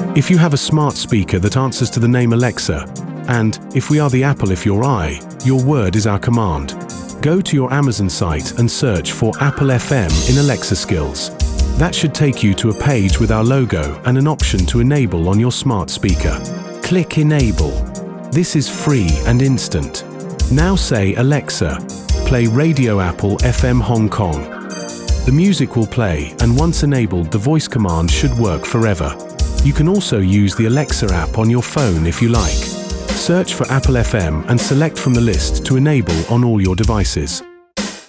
If you have a smart speaker that answers to the name Alexa, and if we are the Apple if you're I, your word is our command. Go to your Amazon site and search for Apple FM in Alexa Skills. That should take you to a page with our logo and an option to enable on your smart speaker. Click Enable. This is free and instant. Now say, Alexa, play Radio Apple FM Hong Kong. The music will play, and once enabled, the voice command should work forever. You can also use the Alexa app on your phone if you like. Search for Apple FM and select from the list to enable on all your devices.